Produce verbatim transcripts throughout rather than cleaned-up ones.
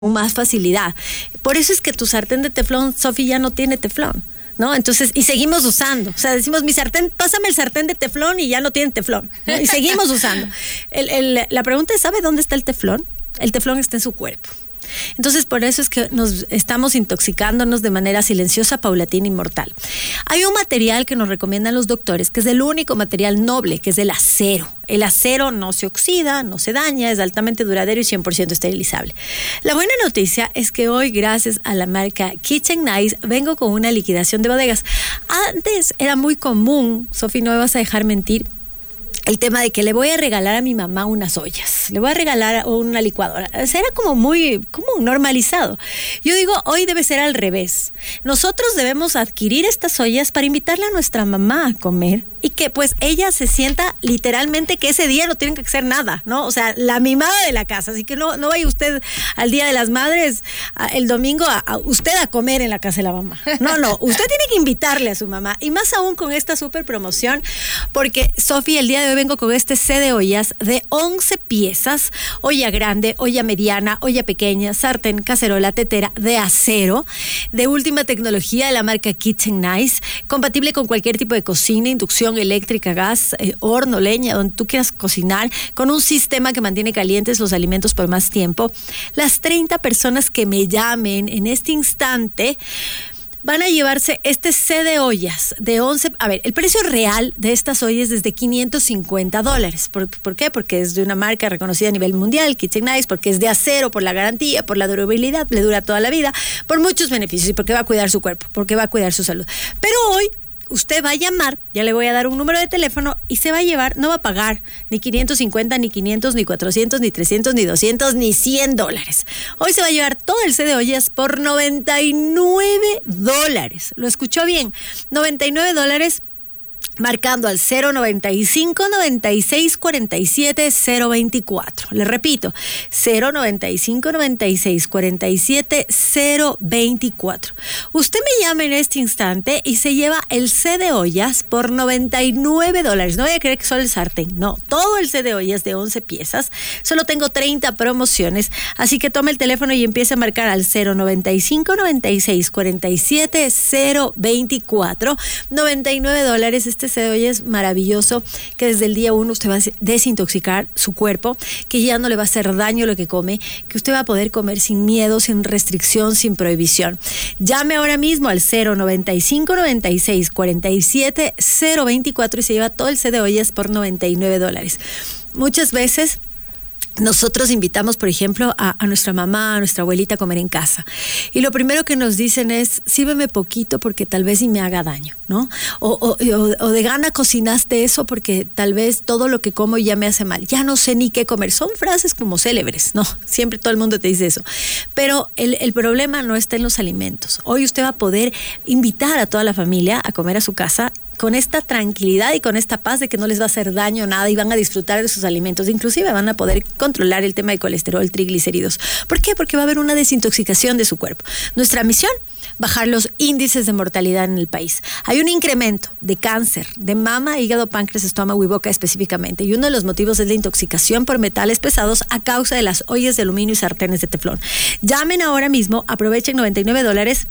más facilidad. Por eso es que tu sartén de teflón, Sofi, ya no tiene teflón, ¿no? Entonces, y seguimos usando. O sea, decimos, mi sartén, pásame el sartén de teflón y ya no tiene teflón, ¿no? Y seguimos usando. El, el, la pregunta es, ¿sabe dónde está el teflón? El teflón está en su cuerpo. Entonces, por eso es que nos estamos intoxicándonos de manera silenciosa, paulatina y mortal. Hay un material que nos recomiendan los doctores, que es el único material noble, que es el acero. El acero no se oxida, no se daña, es altamente duradero y cien por ciento esterilizable. La buena noticia es que hoy, gracias a la marca Kitchen Nice, vengo con una liquidación de bodegas. Antes era muy común, Sofi, no me vas a dejar mentir, el tema de que le voy a regalar a mi mamá unas ollas, le voy a regalar una licuadora. O sea, era como muy como normalizado. Yo digo, hoy debe ser al revés. Nosotros debemos adquirir estas ollas para invitarle a nuestra mamá a comer y que pues ella se sienta literalmente que ese día no tiene que hacer nada, ¿no? O sea, la mimada de la casa. Así que no, no vaya usted al Día de las Madres, a, el domingo, a, a usted a comer en la casa de la mamá. No, no, usted tiene que invitarle a su mamá. Y más aún con esta súper promoción, porque Sofi, el día de hoy vengo con este set de ollas de once piezas, olla grande, olla mediana, olla pequeña, sartén, cacerola, tetera de acero, de última tecnología de la marca Kitchen Nice, compatible con cualquier tipo de cocina, inducción eléctrica, gas, eh, horno, leña, donde tú quieras cocinar, con un sistema que mantiene calientes los alimentos por más tiempo. Las treinta personas que me llamen en este instante van a llevarse este set de ollas de once. A ver, el precio real de estas ollas es de quinientos cincuenta dólares. ¿Por, ¿Por qué? Porque es de una marca reconocida a nivel mundial, Kitchen Nice, porque es de acero, por la garantía, por la durabilidad, le dura toda la vida, por muchos beneficios y porque va a cuidar su cuerpo, porque va a cuidar su salud. Pero hoy usted va a llamar, ya le voy a dar un número de teléfono y se va a llevar, no va a pagar ni quinientos cincuenta, ni quinientos, ni cuatrocientos, ni trescientos, ni doscientos, ni cien dólares. Hoy se va a llevar todo el set de ollas por noventa y nueve dólares. ¿Lo escuchó bien? noventa y nueve dólares. Marcando al cero noventa y cinco, noventa y seis, cuarenta y siete, cero veinticuatro. Le repito, cero noventa y cinco, noventa y seis, cuarenta y siete, cero veinticuatro. Usted me llama en este instante y se lleva el set de ollas por noventa y nueve dólares. No voy a creer que solo el sartén, no. Todo el set de ollas de once piezas. Solo tengo treinta promociones, así que tome el teléfono y empiece a marcar al cero noventa y cinco, noventa y seis, cuarenta y siete, cero veinticuatro. noventa y nueve dólares. Este set de ollas es maravilloso, que desde el día uno usted va a desintoxicar su cuerpo, que ya no le va a hacer daño lo que come, que usted va a poder comer sin miedo, sin restricción, sin prohibición. Llame ahora mismo al cero noventa y cinco, noventa y seis, cuarenta y siete, cero veinticuatro y se lleva todo el set de ollas por noventa y nueve dólares. Muchas veces nosotros invitamos, por ejemplo, a, a nuestra mamá, a nuestra abuelita a comer en casa. Y lo primero que nos dicen es, sírveme poquito porque tal vez y me haga daño, ¿no? O, o, o, o de gana cocinaste eso porque tal vez todo lo que como ya me hace mal. Ya no sé ni qué comer. Son frases como célebres, ¿no? Siempre todo el mundo te dice eso. Pero el, el problema no está en los alimentos. Hoy usted va a poder invitar a toda la familia a comer a su casa con esta tranquilidad y con esta paz de que no les va a hacer daño nada y van a disfrutar de sus alimentos. Inclusive van a poder controlar el tema de colesterol, triglicéridos. ¿Por qué? Porque va a haber una desintoxicación de su cuerpo. Nuestra misión, bajar los índices de mortalidad en el país. Hay un incremento de cáncer de mama, hígado, páncreas, estómago y boca específicamente. Y uno de los motivos es la intoxicación por metales pesados a causa de las ollas de aluminio y sartenes de teflón. Llamen ahora mismo, aprovechen noventa y nueve dólares.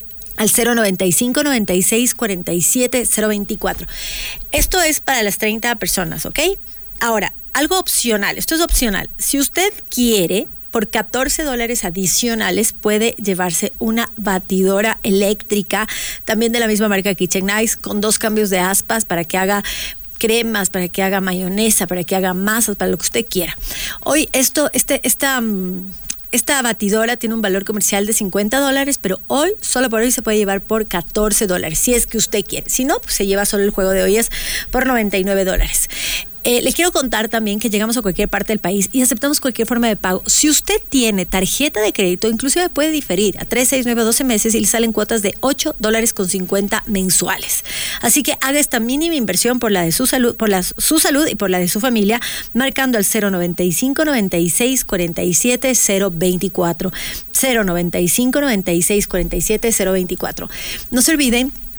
Al cero noventa y cinco, noventa y seis, cuarenta y siete, cero veinticuatro. Esto es para las treinta personas, ¿ok? Ahora, algo opcional, esto es opcional. Si usted quiere, por catorce dólares adicionales puede llevarse una batidora eléctrica, también de la misma marca Kitchen Nice, con dos cambios de aspas para que haga cremas, para que haga mayonesa, para que haga masas, para lo que usted quiera. Hoy esto, este, esta... Esta batidora tiene un valor comercial de cincuenta dólares, pero hoy, solo por hoy, se puede llevar por catorce dólares, si es que usted quiere. Si no, pues se lleva solo el juego de ollas por noventa y nueve dólares. Eh, le quiero contar también que llegamos a cualquier parte del país y aceptamos cualquier forma de pago. Si usted tiene tarjeta de crédito, inclusive puede diferir a tres, seis, nueve, doce meses y le salen cuotas de ocho dólares con cincuenta mensuales. Así que haga esta mínima inversión por la de su salud, por la, su salud y por la de su familia, marcando al cero noventa y cinco, noventa y seis, cuarenta y siete, cero veinticuatro. cero noventa y cinco, noventa y seis, cuarenta y siete, cero veinticuatro. No se olviden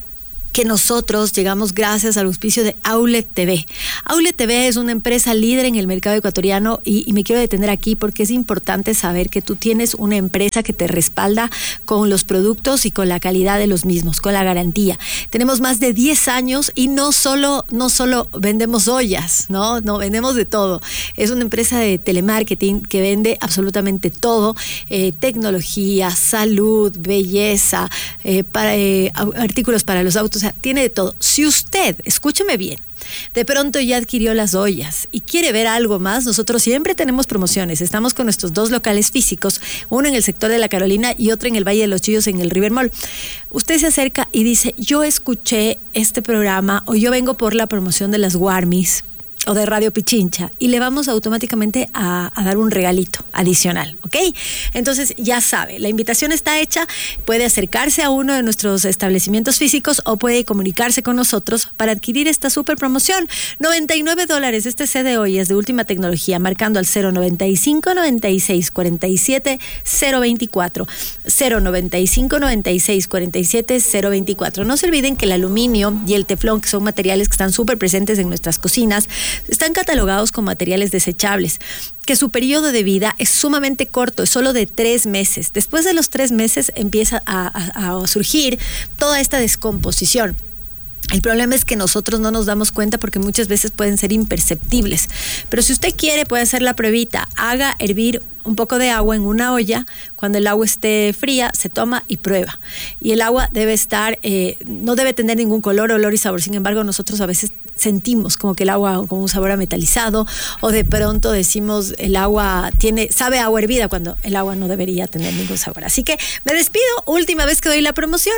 que nosotros llegamos gracias al auspicio de Outlet T V. Outlet T V es una empresa líder en el mercado ecuatoriano y, y me quiero detener aquí porque es importante saber que tú tienes una empresa que te respalda con los productos y con la calidad de los mismos, con la garantía. Tenemos más de diez años y no solo, no solo vendemos ollas, ¿no? No, vendemos de todo. Es una empresa de telemarketing que vende absolutamente todo, eh, tecnología, salud, belleza, eh, para, eh, artículos para los autos, o sea, tiene de todo. Si usted, escúcheme bien, de pronto ya adquirió las ollas y quiere ver algo más, nosotros siempre tenemos promociones. Estamos con nuestros dos locales físicos, uno en el sector de La Carolina y otro en el Valle de los Chillos, en el River Mall. Usted se acerca y dice, yo escuché este programa o yo vengo por la promoción de las Warmis o de Radio Pichincha, y le vamos automáticamente a, a dar un regalito adicional, ¿ok? Entonces ya sabe, la invitación está hecha, puede acercarse a uno de nuestros establecimientos físicos o puede comunicarse con nosotros para adquirir esta super promoción. noventa y nueve dólares este set de ollas de última tecnología, marcando al cero noventa y cinco, noventa y seis, cuarenta y siete, cero veinticuatro, cero noventa y cinco, noventa y seis, cuarenta y siete, cero veinticuatro. No se olviden que el aluminio y el teflón, que son materiales que están súper presentes en nuestras cocinas, están catalogados como materiales desechables, que su periodo de vida es sumamente corto, es solo de tres meses. Después de los tres meses empieza a, a, a surgir toda esta descomposición. El problema es que nosotros no nos damos cuenta porque muchas veces pueden ser imperceptibles. Pero si usted quiere, puede hacer la pruebita. Haga hervir un poco de agua en una olla. Cuando el agua esté fría, se toma y prueba. Y el agua debe estar, eh, no debe tener ningún color, olor y sabor. Sin embargo, nosotros a veces sentimos como que el agua como un sabor a metalizado, o de pronto decimos el agua tiene, sabe a agua hervida, cuando el agua no debería tener ningún sabor. Así que me despido. Última vez que doy la promoción.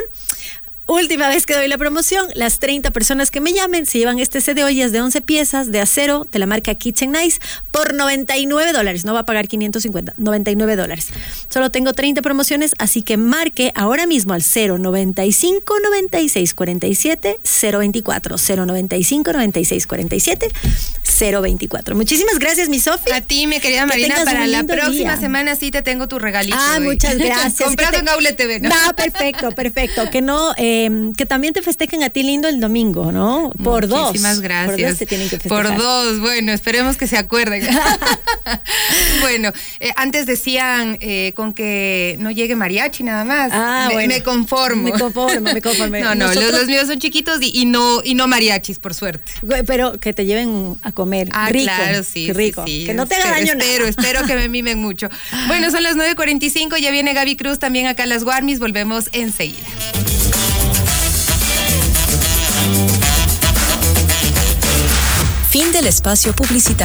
Última vez que doy la promoción, las treinta personas que me llamen se llevan este set de ollas de once piezas de acero de la marca Kitchen Nice por noventa y nueve dólares. No va a pagar quinientos cincuenta, noventa y nueve dólares. Solo tengo treinta promociones, así que marque ahora mismo al cero noventa y cinco, noventa y seis, cuarenta y siete, cero veinticuatro, cero noventa y cinco, noventa y seis, cuarenta y siete, cero veinticuatro. Muchísimas gracias, mi Sofi. A ti, mi querida Marina, para la próxima día. semana sí te tengo tu regalito. Ah, hoy. Muchas gracias. Comprado en Outlet T V, ¿no? No, perfecto, perfecto. Que no, eh, que también te festejen a ti lindo el domingo, ¿no? Por dos. Muchísimas gracias. Por dos te tienen que festejar. Por dos, bueno, esperemos que se acuerden. Bueno, eh, antes decían eh, con que no llegue mariachi nada más. Ah, me, bueno. me conformo. Me conformo, me conformo. No, no, Nosotros... los, los míos son chiquitos y, y no y no mariachis, por suerte. Pero que te lleven a comer. Ah, rico. Claro, sí. Qué rico. Sí, sí. Que no te haga espero, daño espero, nada. Espero que me mimen mucho. Bueno, son las nueve cuarenta y cinco, ya viene Gaby Cruz también acá a las Warmis. Volvemos enseguida. Fin del espacio publicitario.